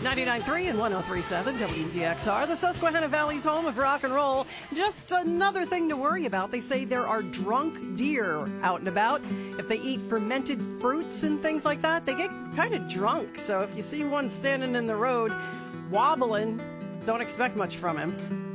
99.3 and 103.7 WZXR, the Susquehanna Valley's home of rock and roll. Just another thing to worry about. They say there are drunk deer out and about. If they eat fermented fruits and things like that, they get kind of drunk. So if you see one standing in the road wobbling, don't expect much from him.